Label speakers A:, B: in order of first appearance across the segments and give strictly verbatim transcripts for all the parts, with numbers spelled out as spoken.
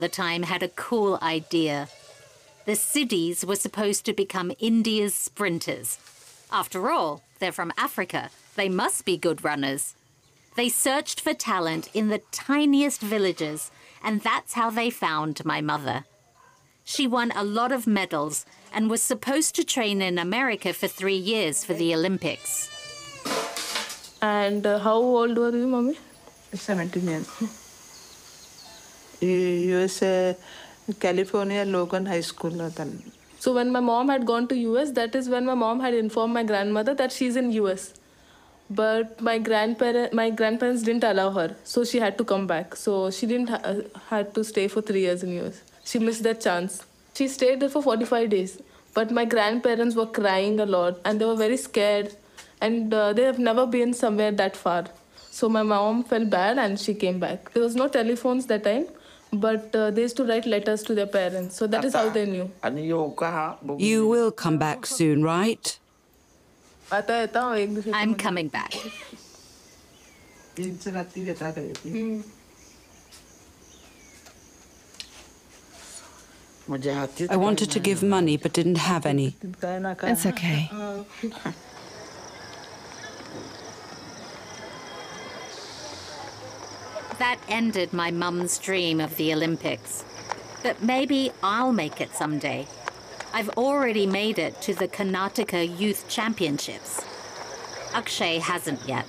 A: the time had a cool idea. The Siddis were supposed to become India's sprinters. After all, they're from Africa. They must be good runners. They searched for talent in the tiniest villages, and that's how they found my mother. She won a lot of medals and was supposed to train in America for three years for the Olympics.
B: And uh, how old were you, Mommy?
C: seventeen years. U S A, California, Logan High School.
B: So when my mom had gone to U S, that is when my mom had informed my grandmother that she's in U S. But my grandparent, my grandparents didn't allow her, so she had to come back. So she didn't ha had to stay for three years in U S. She missed that chance. She stayed there for forty-five days. But my grandparents were crying a lot, and they were very scared. And uh, they have never been somewhere that far. So my mom felt bad, and she came back. There was no telephones that time, but uh, they used to write letters to their parents. So that is how they knew.
D: You will come back soon, right?
A: I'm coming back.
D: I wanted to give money but didn't have any.
E: It's okay.
A: That ended my mum's dream of the Olympics. But maybe I'll make it someday. I've already made it to the Karnataka Youth Championships. Akshay hasn't yet.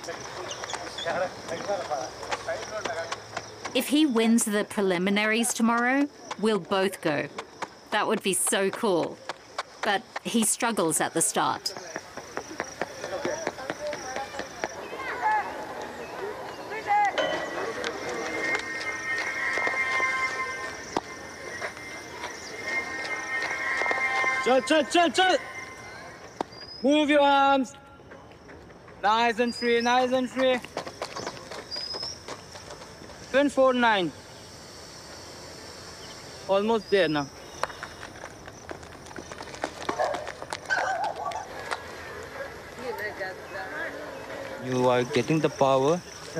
A: If he wins the preliminaries tomorrow, we'll both go. That would be so cool. But he struggles at the start.
F: Chal, chal, chal, chal. Move your arms. Nice and free, nice and free. Twin four nine. Almost there now. You are getting the power